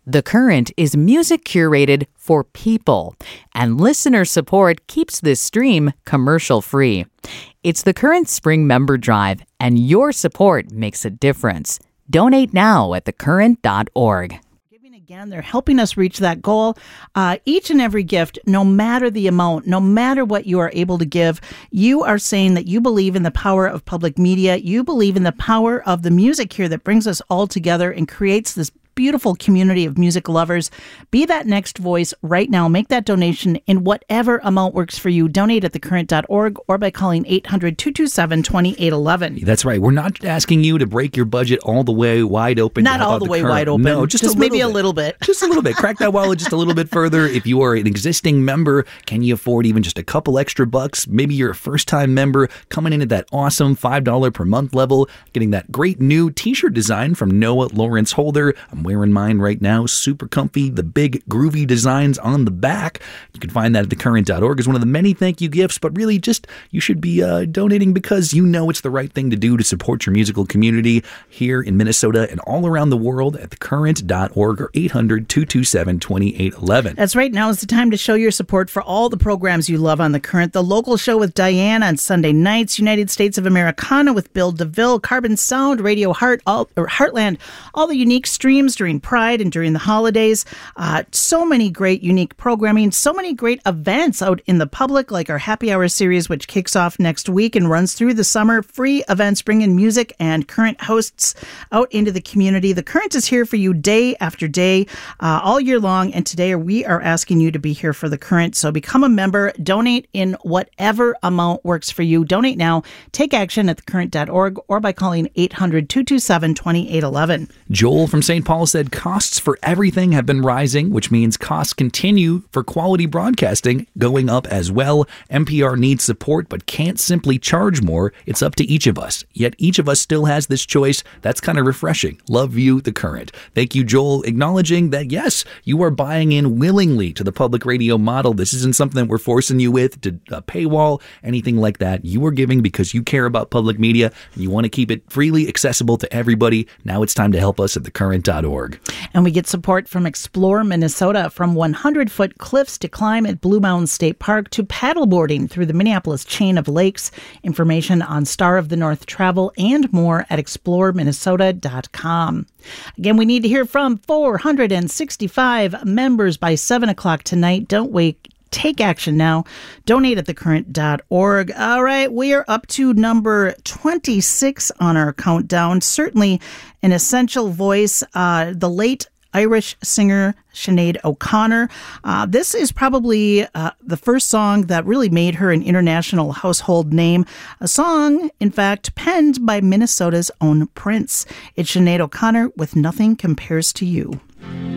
The Current is music curated for people, and listener support keeps this stream commercial-free. It's the Current Spring Member Drive, and your support makes a difference. Donate now at thecurrent.org. Again, they're helping us reach that goal. Each and every gift, no matter the amount, no matter what you are able to give, you are saying that you believe in the power of public media. You believe in the power of the music here that brings us all together and creates this beautiful community of music lovers. Be that next voice right now. Make that donation in whatever amount works for you. Donate at thecurrent.org or by calling 800-227-2811. That's right. We're not asking you to break your budget all the way wide open. Not all the way wide open. No, just maybe a little bit. Just a little bit. Crack that wallet just a little bit further. If you are an existing member, can you afford even just a couple extra bucks? Maybe you're a first-time member coming in at that awesome $5 per month level, getting that great new t-shirt design from Noah Lawrence Holder. I'm wearing mine right now. Super comfy. The big groovy designs on the back. You can find that at thecurrent.org as one of the many thank you gifts, but really just you should be donating because you know it's the right thing to do to support your musical community here in Minnesota and all around the world at thecurrent.org or 800-227-2811. That's right. Now is the time to show your support for all the programs you love on The Current. The Local Show with Diane on Sunday nights, United States of Americana with Bill DeVille, Carbon Sound, Radio Heartland, all the unique streams during Pride and during the holidays. So many great unique programming, so many great events out in the public, like our Happy Hour series, which kicks off next week and runs through the summer. Free events bringing music and Current hosts out into the community. The Current is here for you day after day, all year long. And today we are asking you to be here for The Current. So become a member, donate in whatever amount works for you. Donate now. Take action at thecurrent.org or by calling 800-227-2811. Joel from St. Paul said costs for everything have been rising, which means costs continue for quality broadcasting going up as well. NPR needs support but can't simply charge more. It's up to each of us. Yet each of us still has this choice. That's kind of refreshing. Love you, The Current. Thank you, Joel, acknowledging that, yes, you are buying in willingly to the public radio model. This isn't something that we're forcing you with to a paywall, anything like that. You are giving because you care about public media and you want to keep it freely accessible to everybody. Now it's time to help us at thecurrent.org. And we get support from Explore Minnesota, from 100-foot cliffs to climb at Blue Mountain State Park to paddleboarding through the Minneapolis chain of lakes. Information on Star of the North travel and more at exploreminnesota.com. Again, we need to hear from 465 members by 7 o'clock tonight. Don't wait. Take action now. Donate at thecurrent.org. All right, we are up to number 26 on our countdown. Certainly an essential voice, the late Irish singer Sinead O'Connor. This is probably the first song that really made her an international household name. A song, in fact, penned by Minnesota's own Prince. It's Sinead O'Connor with Nothing Compares to You.